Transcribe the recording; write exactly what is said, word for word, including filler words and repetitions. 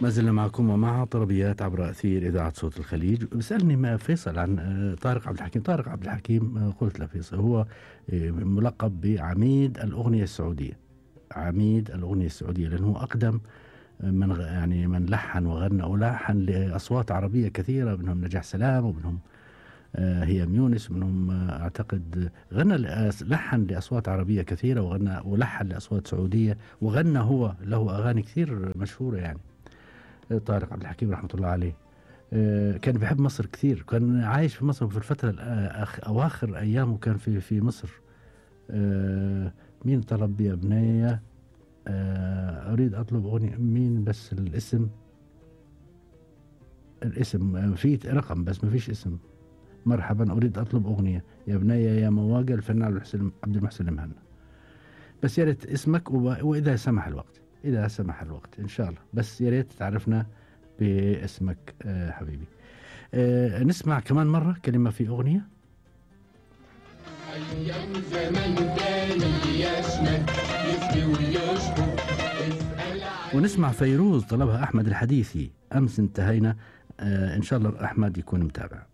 ما زلنا معكم ومع طربيات عبر أثير إذاعة صوت الخليج. بسألني ما فيصل عن طارق عبد الحكيم. طارق عبد الحكيم قلت له فيصل هو ملقب بعميد الأغنية السعودية، عميد الأغنية السعودية، لأنه أقدم من يعني من لحن وغنى ولحن لأصوات عربية كثيرة، منهم نجاح سلام ومنهم هيام يونس، ومنهم أعتقد غنى لحن لأصوات عربية كثيرة وغنى ولحن لأصوات سعودية، وغنى هو له أغاني كثير مشهورة. يعني طارق عبد الحكيم رحمة الله عليه كان بيحب مصر كثير، كان عايش في مصر في الفترة أواخر أيامه، كان في في مصر. مين طلب يا بنية؟ أريد أطلب أغنية، مين بس الاسم الاسم في رقم بس ما فيش اسم. مرحبا، أريد أطلب أغنية يا بنية يا مواقع الفنان عبد المحسن المهنا، بس يا ريت اسمك وإذا سمح الوقت، إذا سمح الوقت إن شاء الله، بس يا ريت تعرفنا باسمك آه حبيبي. آه نسمع كمان مرة كلمة في أغنية. أيام زمان كان يشمك يفدي ويشكو. ونسمع فيروز طلبها أحمد الحديثي، أمس انتهينا. آه إن شاء الله أحمد يكون متابع.